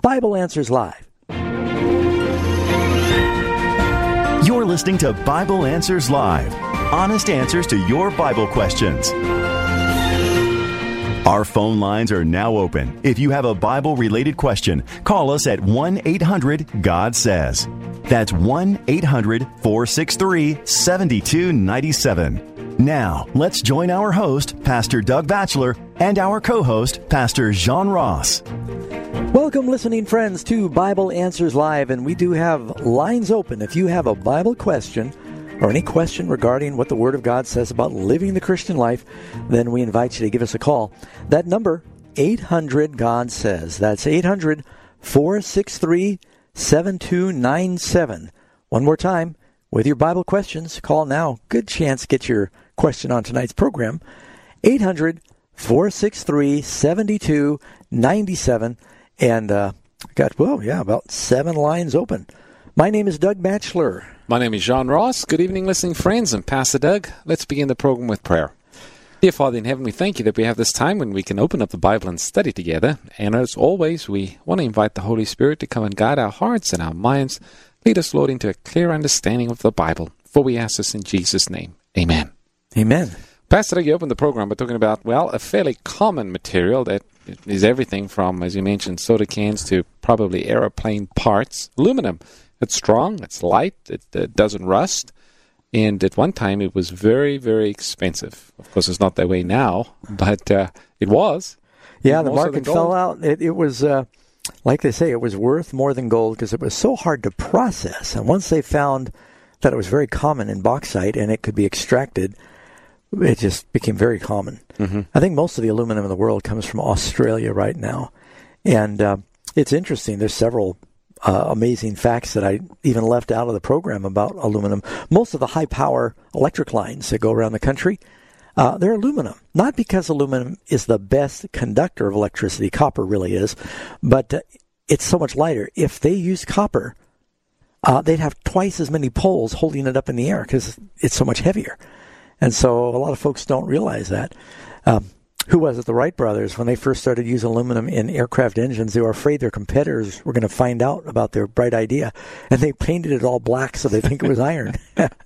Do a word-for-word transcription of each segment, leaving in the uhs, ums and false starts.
Bible Answers Live. You're listening to Bible Answers Live. Honest answers to your Bible questions. Our phone lines are now open. If you have a Bible-related question, call us at one eight hundred God says. That's one eight hundred four six three seven two nine seven. Now, let's join our host, Pastor Doug Batchelor, and our co-host, Pastor John Ross. Welcome, listening friends, to Bible Answers Live, and we do have lines open. If you have a Bible question or any question regarding what the Word of God says about living the Christian life, then we invite you to give us a call. That number, eight hundred God says. That's eight hundred four six three seven two nine seven. One more time, with your Bible questions, call now. Good chance to get your question on tonight's program. eight hundred four six three seven two nine seven. And uh, got, well, yeah, about seven lines open. My name is Doug Batchelor. My name is John Ross. Good evening, listening friends, and Pastor Doug. Let's begin the program with prayer. Dear Father in heaven, we thank you that we have this time when we can open up the Bible and study together. And as always, we want to invite the Holy Spirit to come and guide our hearts and our minds. Lead us, Lord, into a clear understanding of the Bible. For we ask this in Jesus' name. Amen. Amen. Pastor Doug, you opened the program by talking about, well, a fairly common material that is everything from, as you mentioned, soda cans to probably aeroplane parts. Aluminum. It's strong, it's light, it uh, doesn't rust, and at one time it was very, very expensive. Of course, it's not that way now, but uh, it was. Yeah, the market fell out. It, it was, uh, like they say, it was worth more than gold because it was so hard to process. And once they found that it was very common in bauxite and it could be extracted, it just became very common. Mm-hmm. I think most of the aluminum in the world comes from Australia right now. And uh, it's interesting. There's several uh, amazing facts that I even left out of the program about aluminum. Most of the high-power electric lines that go around the country, uh, they're aluminum. Not because aluminum is the best conductor of electricity. Copper really is. But uh, it's so much lighter. If they used copper, uh, they'd have twice as many poles holding it up in the air because it's so much heavier. And so a lot of folks don't realize that. Um, who was it? The Wright brothers, when they first started using aluminum in aircraft engines, they were afraid their competitors were going to find out about their bright idea. And they painted it all black so they think it was iron.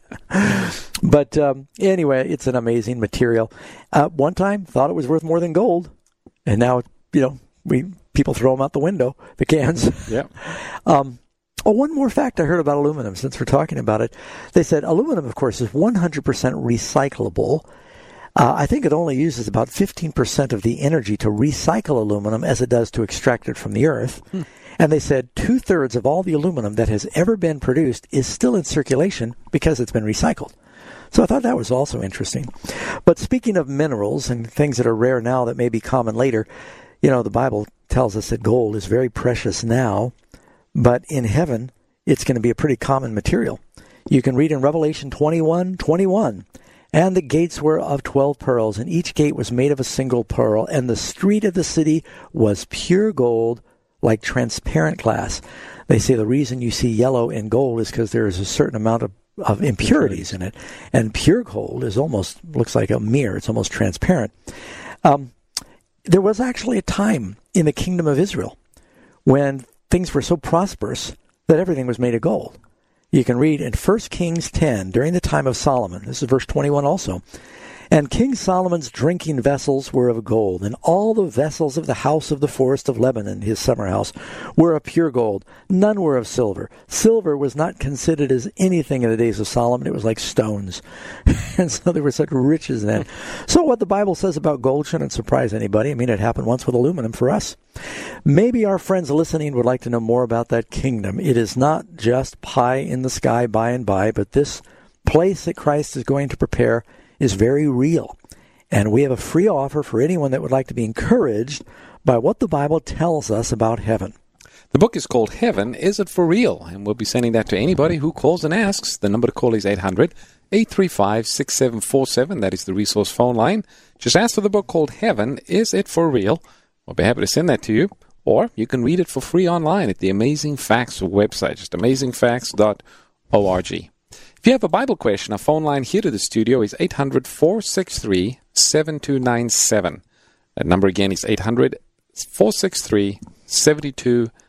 But um, anyway, it's an amazing material. Uh, one time, thought it was worth more than gold. And now, you know, we people throw them out the window, the cans. Yeah. um, Oh, one more fact I heard about aluminum, since we're talking about it. They said aluminum, of course, is one hundred percent recyclable. Uh, I think it only uses about fifteen percent of the energy to recycle aluminum as it does to extract it from the earth. Hmm. And they said two-thirds of all the aluminum that has ever been produced is still in circulation because it's been recycled. So I thought that was also interesting. But speaking of minerals and things that are rare now that may be common later, you know, the Bible tells us that gold is very precious now. But in heaven, it's going to be a pretty common material. You can read in Revelation twenty-one twenty-one, and the gates were of twelve pearls, and each gate was made of a single pearl, and the street of the city was pure gold, like transparent glass. They say the reason you see yellow in gold is because there is a certain amount of, of impurities in it, and pure gold is almost, looks like a mirror. It's almost transparent. Um, there was actually a time in the kingdom of Israel when things were so prosperous that everything was made of gold. You can read in First Kings ten, during the time of Solomon. This is verse twenty-one also. And King Solomon's drinking vessels were of gold, and all the vessels of the house of the forest of Lebanon, his summer house, were of pure gold. None were of silver. Silver was not considered as anything in the days of Solomon. It was like stones. And so there were such riches then. So what the Bible says about gold shouldn't surprise anybody. I mean, it happened once with aluminum for us. Maybe our friends listening would like to know more about that kingdom. It is not just pie in the sky by and by, but this place that Christ is going to prepare is very real. And we have a free offer for anyone that would like to be encouraged by what the Bible tells us about heaven. The book is called Heaven, Is It For Real? And we'll be sending that to anybody who calls and asks. The number to call is eight hundred eight three five six seven four seven. That is the resource phone line. Just ask for the book called Heaven, Is It For Real? We'll be happy to send that to you. Or you can read it for free online at the Amazing Facts website, just amazing facts dot org. If you have a Bible question, our phone line here to the studio is eight hundred four six three seven two nine seven. That number again is eight hundred four six three seven two